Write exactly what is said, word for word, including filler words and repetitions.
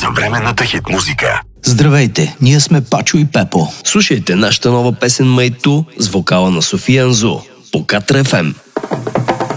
съвременната хит музика. Здравейте, ние сме Пачо и Пепо. Слушайте нашата нова песен Майту с вокала на София Анзу по Катра еф ем.